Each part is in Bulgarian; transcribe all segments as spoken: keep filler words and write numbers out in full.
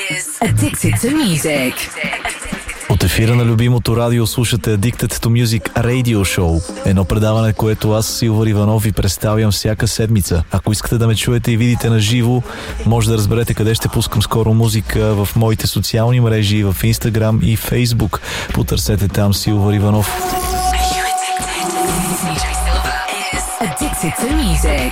Addicted to Music. От ефира на любимото радио слушате Addicted to Music Radio Show. Едно предаване, което аз, Силвър Иванов, ви представям всяка седмица. Ако искате да ме чуете и видите на живо, може да разберете къде ще пускам скоро музика в моите социални мрежи, в Instagram и Facebook. Потърсете там Силвър Иванов. Addicted to Music.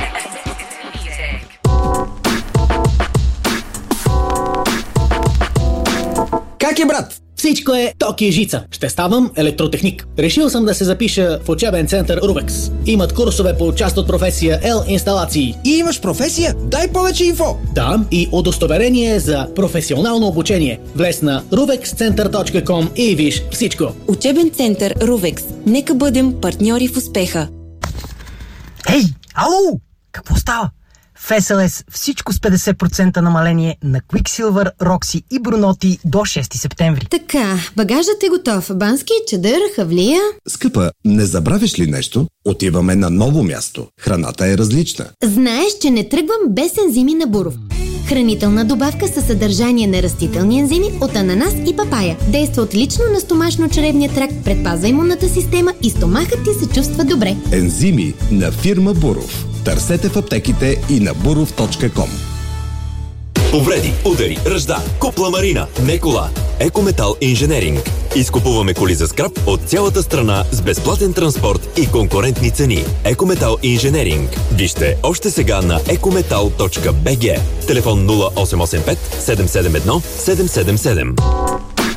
Как е, брат? Всичко е токи и жица. Ще ставам електротехник. Решил съм да се запиша в учебен център Рувекс. Имат курсове по част от професия L-инсталации. И имаш професия? Дай повече инфо! Да, и удостоверение за професионално обучение. Влез на рувекс център точка ком и виж всичко. Учебен център Рувекс. Нека бъдем партньори в успеха. Ей, ало! Какво става? В Ес Ел Ес всичко с петдесет процента намаление на Quicksilver, Roxy и Brunotti до шести септември. Така, багажът е готов. Бански, чадър, хавлия. Скъпа, не забравяш ли нещо? Отиваме на ново място. Храната е различна. Знаеш, че не тръгвам без ензими на Буров. Хранителна добавка със съдържание на растителни ензими от ананас и папая. Действа отлично на стомашно-чревния тракт, предпазва имунната система и стомахът ти се чувства добре. Ензими на фирма Буров. Търсете в аптеките и на буров точка ком. Повреди, удари, ръжда, купла марина, не кола. Екометал Инженеринг. Изкупуваме коли за скрап от цялата страна с безплатен транспорт и конкурентни цени. Екометал Инженеринг. Вижте още сега на екометал точка би джи. Телефон нула осем осем пет седем седем едно седем седем седем.